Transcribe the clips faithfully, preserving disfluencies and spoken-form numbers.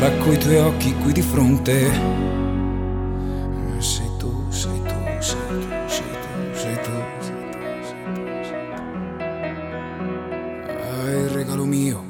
coi tuoi occhi qui di fronte. Sei tu, sei tu, sei tu, sei tu, sei tu, sei tu, sei tu. Hai il regalo mio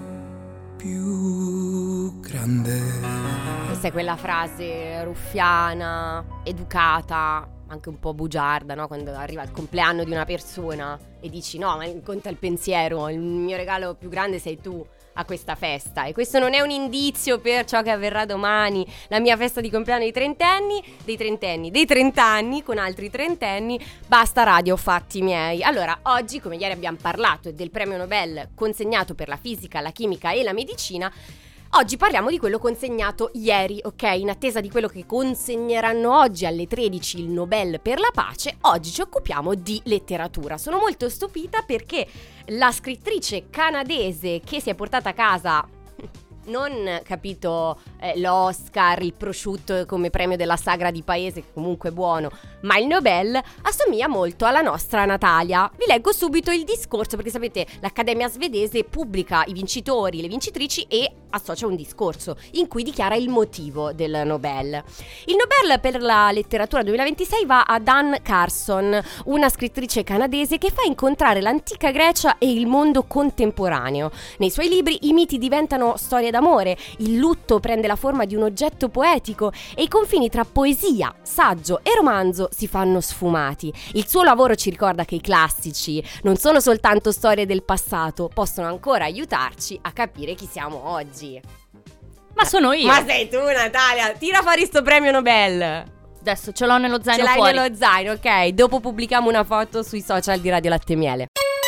più grande. Questa è quella frase ruffiana, educata, anche un po' bugiarda, no? Quando arriva il compleanno di una persona e dici no, ma conta il pensiero, il mio regalo più grande sei tu a questa festa. E questo non è un indizio per ciò che avverrà domani, la mia festa di compleanno dei trentenni, dei trentenni, dei trent'anni con altri trentenni. Basta radio, fatti miei. Allora, oggi, come ieri abbiamo parlato del premio Nobel consegnato per la fisica, la chimica e la medicina, oggi parliamo di quello consegnato ieri, ok? In attesa di quello che consegneranno oggi alle tredici il Nobel per la pace, oggi ci occupiamo di letteratura. Sono molto stupita perché la scrittrice canadese che si è portata a casa non, capito, eh, l'Oscar, il prosciutto come premio della sagra di paese, che comunque è buono, ma il Nobel, assomiglia molto alla nostra Natalia. Vi leggo subito il discorso, perché sapete, l'Accademia svedese pubblica i vincitori, le vincitrici e associa un discorso in cui dichiara il motivo del Nobel. Il Nobel per la letteratura duemilaventisei va a Dan Carson, una scrittrice canadese che fa incontrare l'antica Grecia e il mondo contemporaneo. Nei suoi libri i miti diventano storie d'amore, il lutto prende la forma di un oggetto poetico e i confini tra poesia, saggio e romanzo si fanno sfumati. Il suo lavoro ci ricorda che i classici non sono soltanto storie del passato, possono ancora aiutarci a capire chi siamo oggi. Ma sono io. Ma sei tu, Natalia, tira fuori sto premio Nobel. Adesso ce l'ho nello zaino. Ce l'hai fuori. nello zaino, ok. Dopo pubblichiamo una foto sui social di Radio Latte e Miele.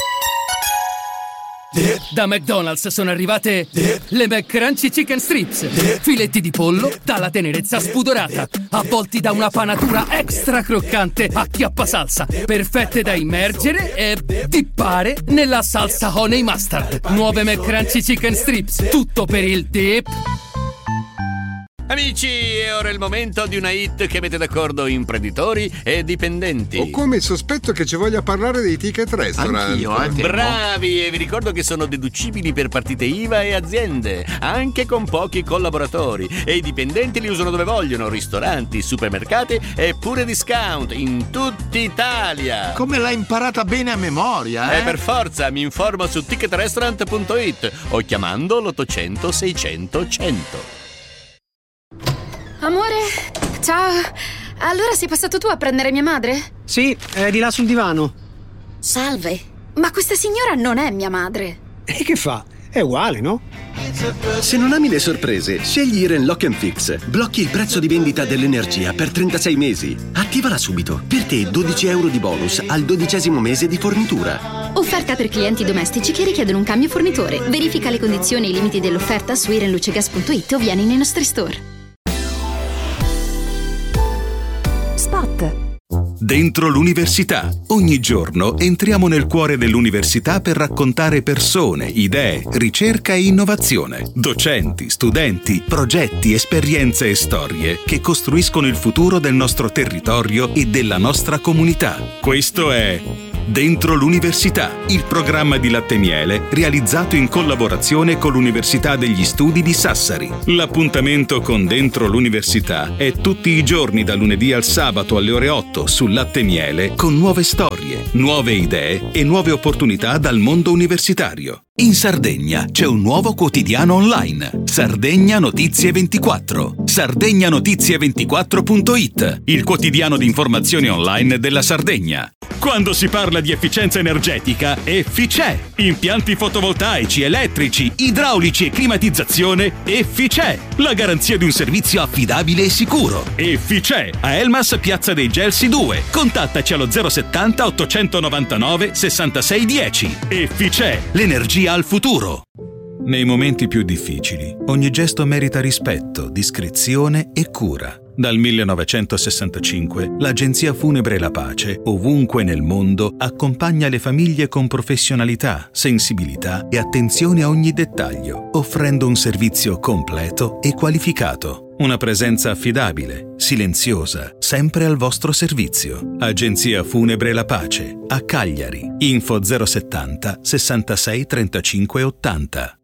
Da McDonald's sono arrivate le McCrunchy Chicken Strips, filetti di pollo dalla tenerezza spudorata, avvolti da una panatura extra croccante a chiappasalsa, perfette da immergere e dippare nella salsa honey mustard. Nuove McCrunchy Chicken Strips, tutto per il dip. Amici, è ora il momento di una hit che mette d'accordo imprenditori e dipendenti. Ho come il sospetto che ci voglia parlare dei ticket restaurant. Anch'io, eh, bravi, e vi ricordo che sono deducibili per partite I V A e aziende, anche con pochi collaboratori. E i dipendenti li usano dove vogliono, ristoranti, supermercati e pure discount in tutta Italia. Come l'hai imparata bene a memoria, eh? E per forza, mi informo su ticket restaurant punto it o chiamando l'ottocento seicento cento. Amore, ciao. Allora sei passato tu a prendere mia madre? Sì, è di là sul divano. Salve, ma questa signora non è mia madre. E che fa? È uguale, no? Se non ami le sorprese, scegli Iren Lock and Fix. Blocchi il prezzo di vendita dell'energia per trentasei mesi. Attivala subito. Per te dodici euro di bonus al dodicesimo mese di fornitura. Offerta per clienti domestici che richiedono un cambio fornitore. Verifica le condizioni e i limiti dell'offerta su iren luce gas punto it o vieni nei nostri store. Spot. Dentro l'università. Ogni giorno entriamo nel cuore dell'università per raccontare persone, idee, ricerca e innovazione. Docenti, studenti, progetti, esperienze e storie che costruiscono il futuro del nostro territorio e della nostra comunità. Questo è Dentro l'università, il programma di Latte e Miele realizzato in collaborazione con l'Università degli Studi di Sassari. L'appuntamento con Dentro l'università è tutti i giorni da lunedì al sabato alle ore otto su Latte e Miele con nuove storie, nuove idee e nuove opportunità dal mondo universitario. In Sardegna c'è un nuovo quotidiano online, Sardegna Notizie ventiquattro. Sardegna Notizie ventiquattro punto it, il quotidiano di informazioni online della Sardegna. Quando si parla di efficienza energetica, Efficè. Impianti fotovoltaici, elettrici, idraulici e climatizzazione, Efficè. La garanzia di un servizio affidabile e sicuro. Efficè. A Elmas, Piazza dei Gelsi due. Contattaci allo zero settanta ottocentonovantanove sessantasei dieci. Efficè. L'energia al futuro. Nei momenti più difficili, ogni gesto merita rispetto, discrezione e cura. Dal millenovecentosessantacinque, l'Agenzia Funebre La Pace, ovunque nel mondo, accompagna le famiglie con professionalità, sensibilità e attenzione a ogni dettaglio, offrendo un servizio completo e qualificato. Una presenza affidabile, silenziosa, sempre al vostro servizio. Agenzia Funebre La Pace, a Cagliari. Info zero settanta sessantasei trentacinque ottanta.